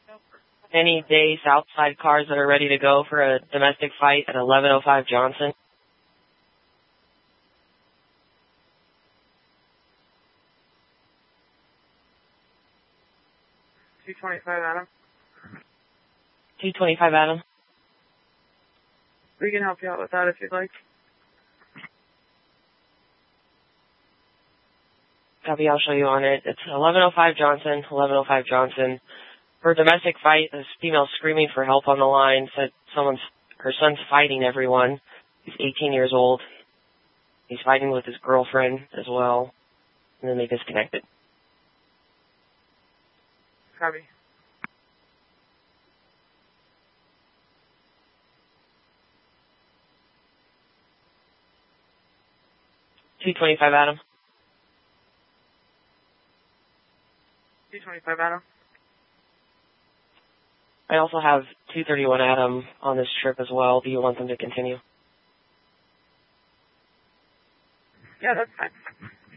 Any day Southside cars that are ready to go for a domestic fight at 1105 Johnson? $225 Adam. 225 Adam. We can help you out with that if you'd like. Copy, I'll show you on it. It's 1105 Johnson, 1105 Johnson. For a domestic fight, this female screaming for help on the line said her son's fighting everyone. He's 18 years old. He's fighting with his girlfriend as well. And then they disconnected. Copy. $225 Adam. 225 Adam. I also have 231 Adam on this trip as well. Do you want them to continue? Yeah, that's fine.